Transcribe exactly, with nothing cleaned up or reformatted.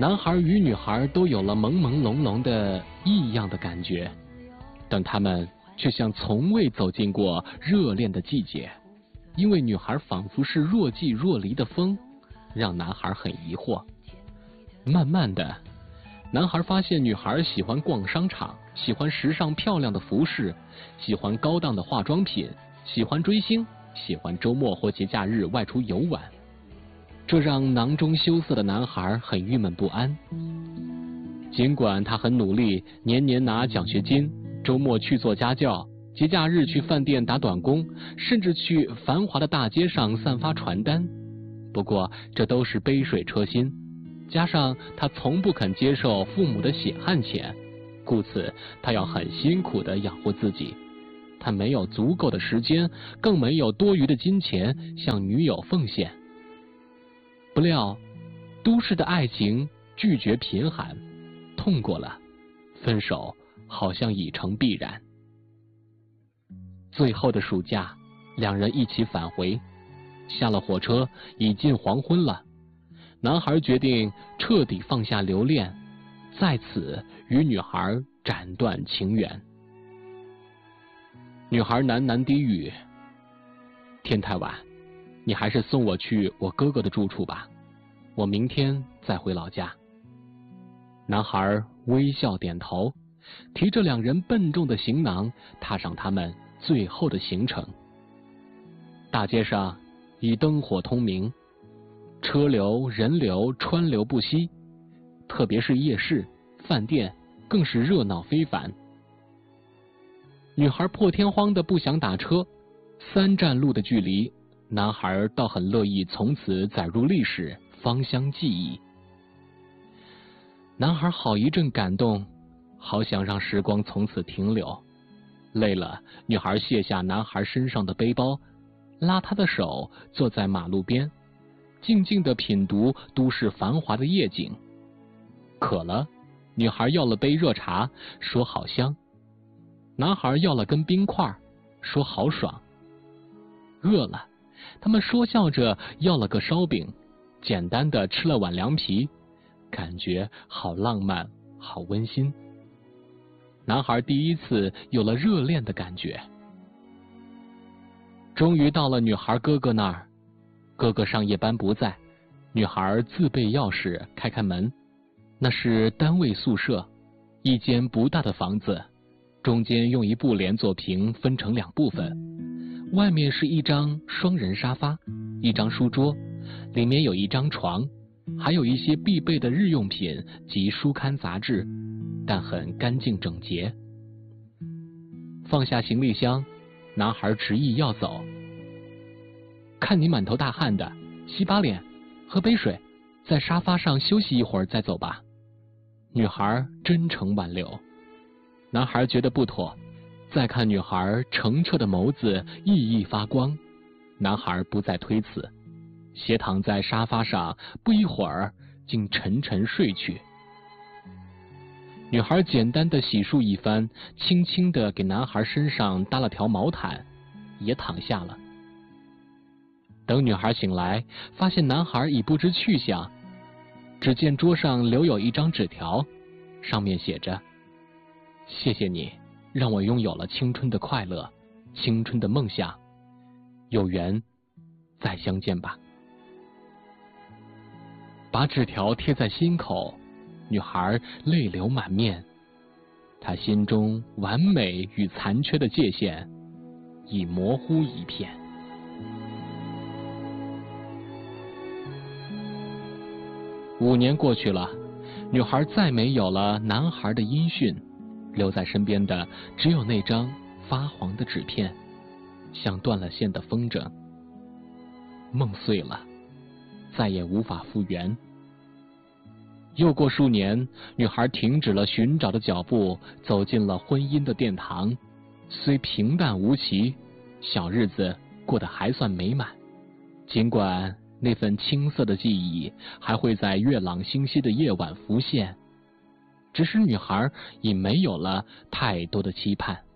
男孩与女孩都有了朦朦胧胧的异样的感觉，但他们却像从未走进过热恋的季节，因为女孩仿佛是若即若离的风，让男孩很疑惑。慢慢的，男孩发现女孩喜欢逛商场，喜欢时尚漂亮的服饰，喜欢高档的化妆品，喜欢追星，喜欢周末或节假日外出游玩。这让囊中羞涩的男孩很郁闷不安。尽管他很努力，年年拿奖学金，周末去做家教，节假日去饭店打短工，甚至去繁华的大街上散发传单，不过这都是杯水车薪，加上他从不肯接受父母的血汗钱，故此他要很辛苦地养活自己。他没有足够的时间，更没有多余的金钱向女友奉献。不料都市的爱情拒绝贫寒，痛过了，分手好像已成必然。最后的暑假，两人一起返回，下了火车已近黄昏了，男孩决定彻底放下留恋，在此与女孩斩断情缘。女孩喃喃低语：天太晚，你还是送我去我哥哥的住处吧，我明天再回老家。男孩微笑点头，提着两人笨重的行囊，踏上他们最后的行程。大街上已灯火通明，车流人流川流不息，特别是夜市饭店更是热闹非凡。女孩破天荒的不想打车，三站路的距离，男孩倒很乐意从此载入历史，芳香记忆。男孩好一阵感动，好想让时光从此停留。累了，女孩卸下男孩身上的背包，拉他的手，坐在马路边，静静地品读都市繁华的夜景。渴了，女孩要了杯热茶，说好香。男孩要了根冰块，说好爽。饿了，他们说笑着要了个烧饼，简单的吃了碗凉皮，感觉好浪漫，好温馨。男孩第一次有了热恋的感觉。终于到了女孩哥哥那儿，哥哥上夜班不在，女孩自备钥匙开开门。那是单位宿舍，一间不大的房子，中间用一布帘做屏，分成两部分，外面是一张双人沙发，一张书桌，里面有一张床，还有一些必备的日用品及书刊杂志，但很干净整洁。放下行李箱，男孩执意要走。看你满头大汗的，洗把脸，喝杯水，在沙发上休息一会儿再走吧。女孩真诚挽留。男孩觉得不妥，再看女孩澄澈的眸子熠熠发光，男孩不再推辞，斜躺在沙发上，不一会儿竟沉沉睡去。女孩简单的洗漱一番，轻轻地给男孩身上搭了条毛毯，也躺下了。等女孩醒来，发现男孩已不知去向，只见桌上留有一张纸条，上面写着：谢谢你，让我拥有了青春的快乐，青春的梦想，有缘再相见吧。把纸条贴在心口，女孩泪流满面，她心中完美与残缺的界限已模糊一片。五年过去了，女孩再没有了男孩的音讯，留在身边的只有那张发黄的纸片，像断了线的风筝。梦碎了，再也无法复原。又过数年，女孩停止了寻找的脚步，走进了婚姻的殿堂。虽平淡无奇，小日子过得还算美满。尽管那份青涩的记忆还会在月朗星稀的夜晚浮现，只是女孩已没有了太多的期盼。